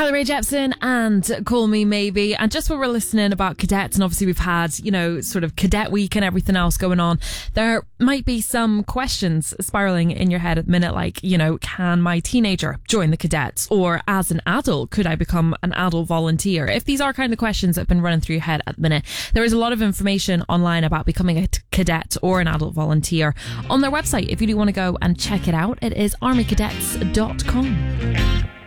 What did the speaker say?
Kylie Rae Jepsen and Call Me Maybe. And just when we're listening about cadets, and obviously we've had, sort of cadet week and everything else going on, there might be some questions spiraling in your head at the minute, like, can my teenager join the cadets? Or as an adult, could I become an adult volunteer? If these are kind of questions that have been running through your head at the minute, there is a lot of information online about becoming a cadet or an adult volunteer on their website. If you do want to go and check it out, it is armycadets.com.